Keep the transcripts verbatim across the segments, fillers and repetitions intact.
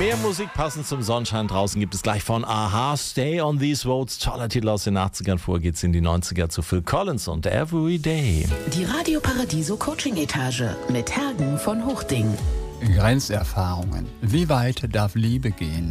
Mehr Musik passend zum Sonnenschein draußen gibt es gleich von Aha, Stay on These Roads. Toller Titel aus den achtzigern, vor geht's in die neunziger zu Phil Collins und Everyday. Die Radio Paradiso Coaching Etage mit Hergen von Huchting. Grenzerfahrungen. Wie weit darf Liebe gehen?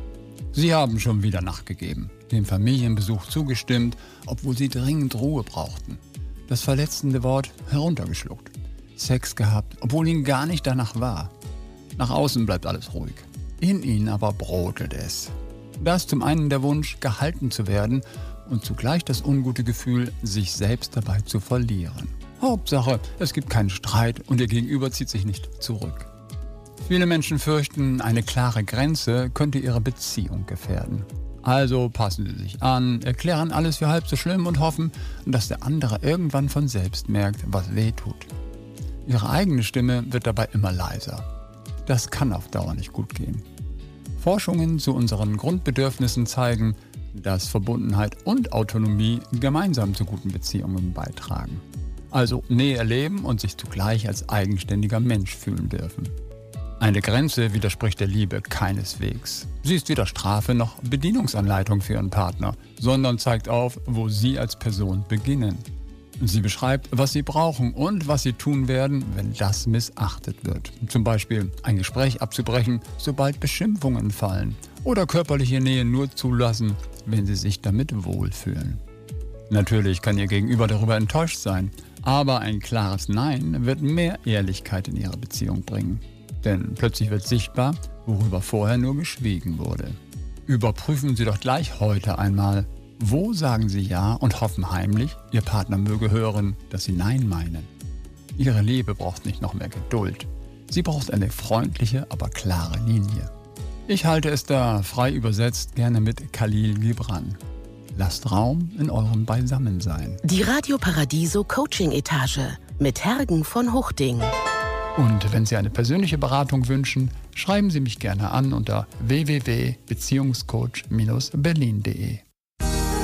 Sie haben schon wieder nachgegeben, dem Familienbesuch zugestimmt, obwohl sie dringend Ruhe brauchten. Das verletzende Wort heruntergeschluckt. Sex gehabt, obwohl ihnen gar nicht danach war. Nach außen bleibt alles ruhig. In ihnen aber brodelt es. Da ist zum einen der Wunsch, gehalten zu werden und zugleich das ungute Gefühl, sich selbst dabei zu verlieren. Hauptsache, es gibt keinen Streit und ihr Gegenüber zieht sich nicht zurück. Viele Menschen fürchten, eine klare Grenze könnte ihre Beziehung gefährden. Also passen sie sich an, erklären alles für halb so schlimm und hoffen, dass der andere irgendwann von selbst merkt, was weh tut. Ihre eigene Stimme wird dabei immer leiser. Das kann auf Dauer nicht gut gehen. Forschungen zu unseren Grundbedürfnissen zeigen, dass Verbundenheit und Autonomie gemeinsam zu guten Beziehungen beitragen. Also Nähe erleben und sich zugleich als eigenständiger Mensch fühlen dürfen. Eine Grenze widerspricht der Liebe keineswegs. Sie ist weder Strafe noch Bedienungsanleitung für Ihren Partner, sondern zeigt auf, wo Sie als Person beginnen. Sie beschreibt, was Sie brauchen und was Sie tun werden, wenn das missachtet wird. Zum Beispiel ein Gespräch abzubrechen, sobald Beschimpfungen fallen. Oder körperliche Nähe nur zulassen, wenn Sie sich damit wohlfühlen. Natürlich kann Ihr Gegenüber darüber enttäuscht sein, aber ein klares Nein wird mehr Ehrlichkeit in Ihre Beziehung bringen. Denn plötzlich wird sichtbar, worüber vorher nur geschwiegen wurde. Überprüfen Sie doch gleich heute einmal, wo sagen Sie Ja und hoffen heimlich, Ihr Partner möge hören, dass Sie Nein meinen. Ihre Liebe braucht nicht noch mehr Geduld. Sie braucht eine freundliche, aber klare Linie. Ich halte es da, frei übersetzt, gerne mit Khalil Gibran. Lasst Raum in eurem Beisammensein. Die Radio Paradiso Coaching Etage mit Hergen von Huchting. Und wenn Sie eine persönliche Beratung wünschen, schreiben Sie mich gerne an unter w w w punkt beziehungscoach Bindestrich berlin punkt de.